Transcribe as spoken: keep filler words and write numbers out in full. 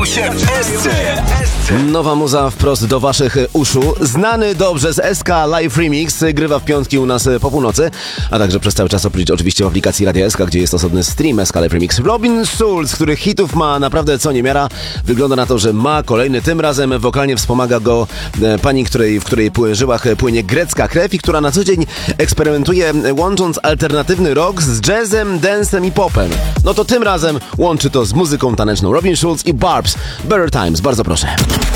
Nowa muza wprost do waszych uszu. Znany dobrze z S K Live Remix grywa w piątki u nas po północy, a także przez cały czas oprócz oczywiście w aplikacji Radia S K, gdzie jest osobny stream S K Live Remix. Robin Schulz, których hitów ma naprawdę co niemiara. Wygląda na to, że ma kolejny. Tym razem wokalnie wspomaga go e, pani, której, w której pły, żyłach płynie grecka krew i która na co dzień eksperymentuje, łącząc alternatywny rock z jazzem, dancem i popem. No to tym razem łączy to z muzyką taneczną. Robin Schulz i Barb's Better Times. Bardzo proszę.